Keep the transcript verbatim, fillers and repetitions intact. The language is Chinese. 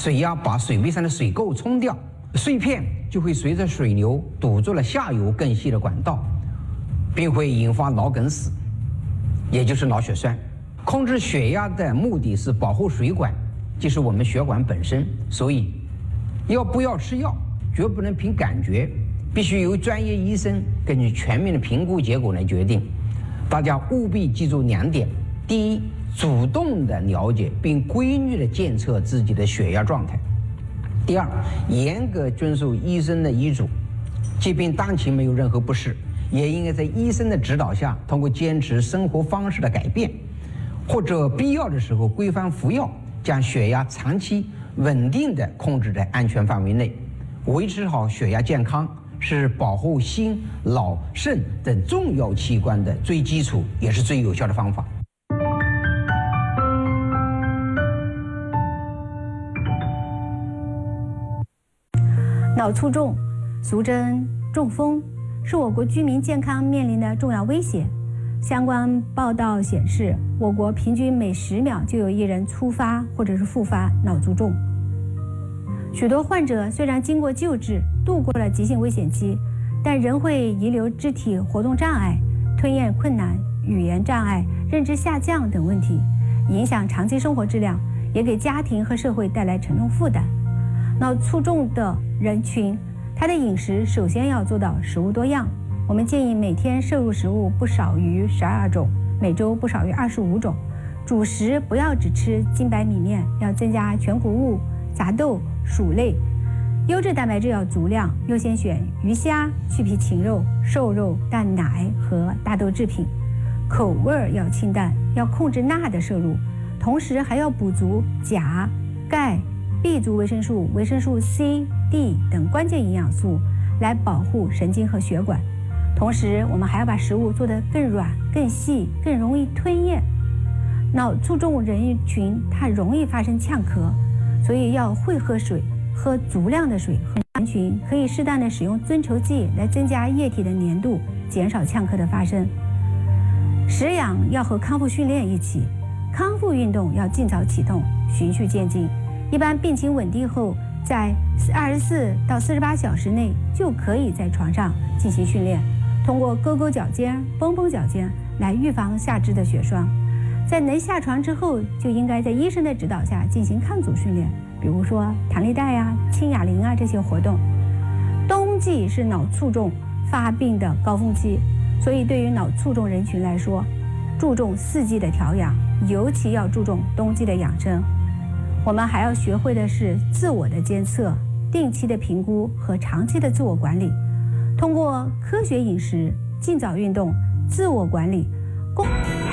水压把水杯上的水垢冲掉，碎片就会随着水流堵住了下游更细的管道，并会引发脑梗死，也就是脑血栓。控制血压的目的是保护水管，就是我们血管本身，所以要不要吃药，绝不能凭感觉，必须由专业医生根据全面的评估结果来决定。大家务必记住两点：第一，主动的了解并规律的监测自己的血压状态；第二，严格遵守医生的医嘱，即便当前没有任何不适，也应该在医生的指导下，通过坚持生活方式的改变，或者必要的时候规范服药，将血压长期稳定地控制在安全范围内。维持好血压健康是保护心、脑、肾等重要器官的最基础也是最有效的方法。 脑卒中，俗称中风，是我国居民健康面临的重要威胁。相关报道显示，我国平均每十秒就有一人突发或者是复发脑卒中。许多患者虽然经过救治，度过了急性危险期，但仍会遗留肢体活动障碍、吞咽困难、语言障碍、认知下降等问题，影响长期生活质量，也给家庭和社会带来沉重负担。脑卒中的人群，他的饮食首先要做到食物多样。我们建议每天摄入食物不少于十二种，每周不少于二十五种。主食不要只吃精白米面，要增加全谷物、杂豆、薯类。优质蛋白质要足量，优先选鱼虾、去皮禽肉、瘦肉、蛋奶和大豆制品。口味要清淡，要控制钠的摄入，同时还要补足钾、钙、B 族维生素、维生素 C、D 等关键营养素，来保护神经和血管。同时，我们还要把食物做得更软、更细、更容易吞咽。脑卒中人群它容易发生呛咳，所以要会喝水，喝足量的水。人群可以适当的使用增稠剂来增加液体的粘度，减少呛咳的发生。食养要和康复训练一起，康复运动要尽早启动，循序渐进。一般病情稳定后，在二十四到四十八小时内就可以在床上进行训练。通过勾勾脚尖、绷绷脚尖来预防下肢的血栓。在能下床之后，就应该在医生的指导下进行抗阻训练，比如说弹力带啊、轻哑铃啊这些活动。冬季是脑卒中发病的高峰期，所以对于脑卒中人群来说，注重四季的调养，尤其要注重冬季的养生。我们还要学会的是自我的监测、定期的评估和长期的自我管理。通过科学饮食、尽早运动、自我管理，共